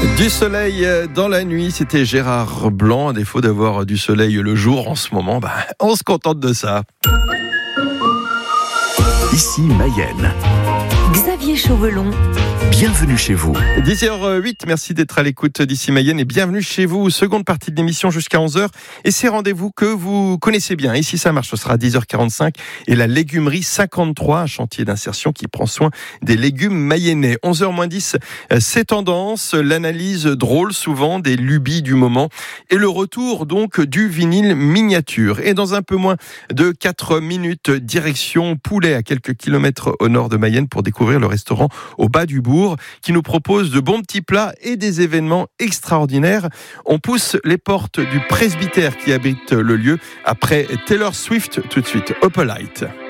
Du soleil dans la nuit, c'était Gérard Blanc. À défaut d'avoir du soleil le jour en ce moment, on se contente de ça. Ici Mayenne. Xavier Chauvelon. Bienvenue chez vous. 10h08, merci d'être à l'écoute d'ici Mayenne et bienvenue chez vous. Seconde partie de l'émission jusqu'à 11h. Et ces rendez-vous que vous connaissez bien. Ici, ça marche, ce sera à 10h45. Et la légumerie 53, un chantier d'insertion qui prend soin des légumes mayennais. 11h-10, c'est tendance, l'analyse drôle souvent des lubies du moment et le retour donc du vinyle miniature. Et dans un peu moins de 4 minutes, direction Poulet à quelques kilomètres au nord de Mayenne pour découvrir le restaurant au bas du bourg qui nous propose de bons petits plats et des événements extraordinaires. On pousse les portes du presbytère qui habite le lieu après Taylor Swift tout de suite. Opalite.